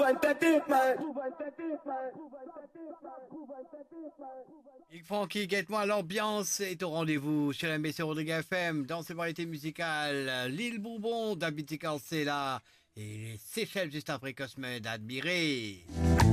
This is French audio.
Big Frankie, guette-moi, l'ambiance est au rendez-vous sur la MBC Rodrigue FM, dans ses variétés musicales, l'île Bourbon d'Abitical, c'est là, et les Seychelles juste après Cosme d'admirer.